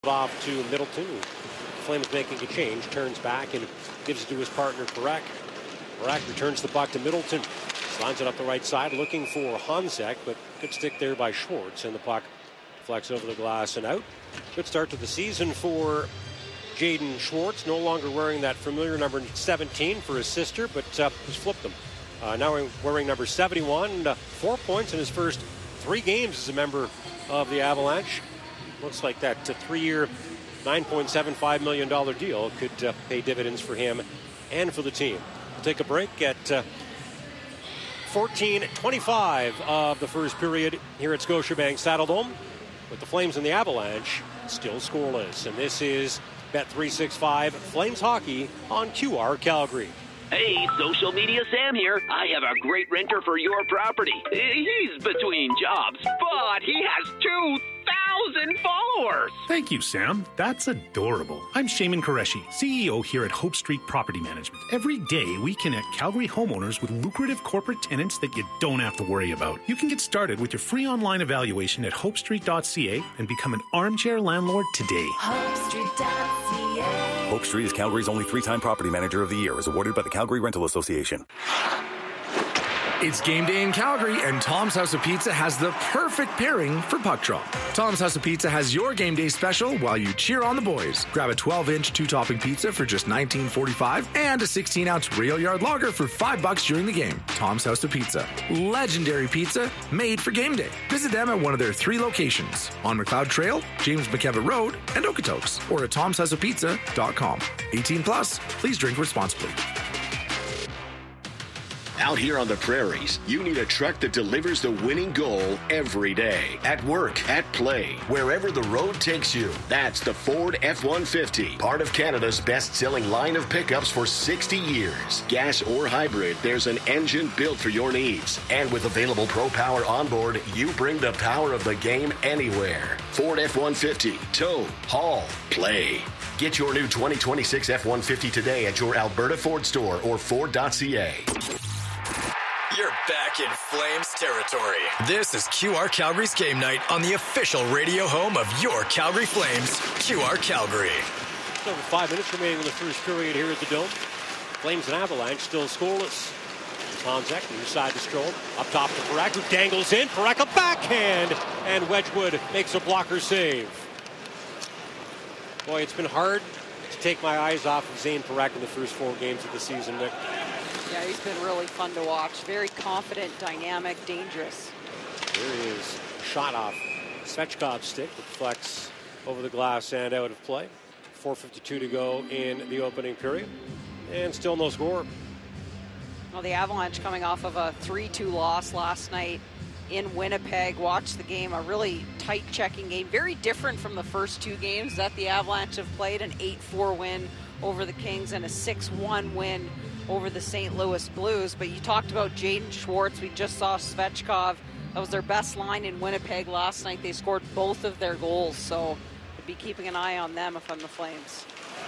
Off to Middleton. Flames making a change, turns back and gives it to his partner Parekh. Parekh returns the puck to Middleton. Slides it up the right side, looking for Honzek, but good stick there by Schwartz, and the puck deflects over the glass and out. Good start to the season for Jaden Schwartz, no longer wearing that familiar number 17 for his sister, but he's flipped them. Now wearing number 71, 4 points in his first 3 games as a member of the Avalanche. Looks like that 3-year, $9.75 million deal could pay dividends for him and for the team. We'll take a break at 14:25 of the first period here at Scotiabank Saddledome, with the Flames and the Avalanche still scoreless. And this is Bet365 Flames Hockey on QR Calgary. Hey, social media Sam here. I have a great renter for your property. He's between jobs, but he has 2,000 followers. Thank you, Sam. That's adorable. I'm Shayman Qureshi, CEO here at Hope Street Property Management. Every day, we connect Calgary homeowners with lucrative corporate tenants that you don't have to worry about. You can get started with your free online evaluation at hopestreet.ca and become an armchair landlord today. hopestreet.ca. Hope Street is Calgary's only 3-time property manager of the year, as awarded by the Calgary Rental Association. It's game day in Calgary, and Tom's House of Pizza has the perfect pairing for puck drop. Tom's House of Pizza has your game day special while you cheer on the boys. Grab a 12-inch 2-topping pizza for just $19.45 and a 16-ounce rail yard lager for $5 during the game. Tom's House of Pizza. Legendary pizza made for game day. Visit them at one of their 3 locations, on McLeod Trail, James McKevitt Road, and Okotoks, or at tomshouseofpizza.com. 18 plus, please drink responsibly. Out here on the prairies, you need a truck that delivers the winning goal every day. At work, at play, wherever the road takes you. That's the Ford F-150, part of Canada's best-selling line of pickups for 60 years. Gas or hybrid, there's an engine built for your needs. And with available Pro Power onboard, you bring the power of the game anywhere. Ford F-150, tow, haul, play. Get your new 2026 F-150 today at your Alberta Ford store or Ford.ca. You're back in Flames territory. This is QR Calgary's game night on the official radio home of your Calgary Flames, QR Calgary. Over 5 minutes remaining in the first period here at the Dome. Flames and Avalanche still scoreless. Honzek, near side to Strome. Up top to Parekh, who dangles in. Parekh a backhand, and Wedgwood makes a blocker save. Boy, it's been hard to take my eyes off of Zane Parekh in the first 4 games of the season, Nick. Yeah, he's been really fun to watch. Very confident, dynamic, dangerous. There he is. Shot off Svechkov's stick. It deflects over the glass and out of play. 4:52 to go in the opening period. And still no score. Well, the Avalanche coming off of a 3-2 loss last night in Winnipeg. Watched the game, a really tight checking game. Very different from the first 2 games that the Avalanche have played. An 8-4 win over the Kings and a 6-1 win over the St. Louis Blues. But you talked about Jaden Schwartz. We just saw Svechkov. That was their best line in Winnipeg last night. They scored both of their goals, so I'd be keeping an eye on them if I'm the Flames.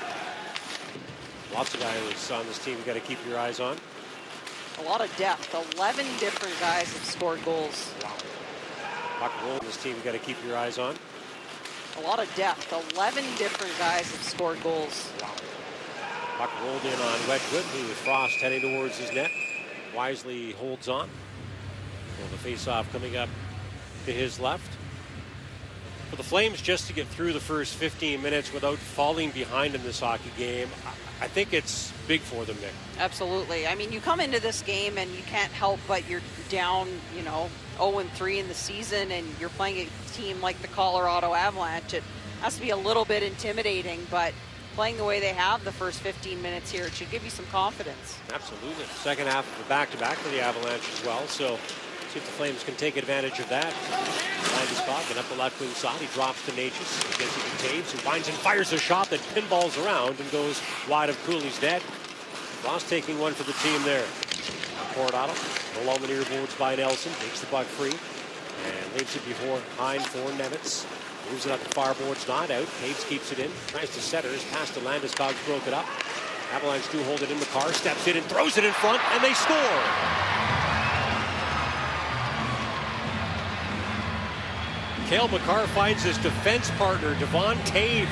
Lots of guys on this team you got to keep your eyes on. A lot of depth. 11 different guys have scored goals. Wow. Puck roll on this team you got to keep your eyes on. A lot of depth. 11 different guys have scored goals. Wow. Puck rolled in on Wedgwood, with Frost heading towards his net. Wisely holds on. Well, the face-off coming up to his left. For the Flames, just to get through the first 15 minutes without falling behind in this hockey game, I think it's big for them, Nick. Absolutely. I mean, you come into this game and you can't help but you're down, 0-3 in the season, and you're playing a team like the Colorado Avalanche. It has to be a little bit intimidating, but playing the way they have the first 15 minutes here, it should give you some confidence. Absolutely. Second half of a back-to-back for the Avalanche as well, so see if the Flames can take advantage of that. Landeskog and up the left wing side. He drops to Necas. He gets it to Taves, who finds and fires a shot that pinballs around and goes wide of Cooley's net. Frost taking one for the team there. Coronado, along the near boards by Nelson, takes the puck free and leaves it before Hein for Nevitz. Moves it up the far boards, not out. Taves keeps it in, tries to centers, pass to Landeskog, broke it up. Avalanche do hold it in the car, steps in and throws it in front, and they score. Cale Makar finds his defense partner, Devon Toews,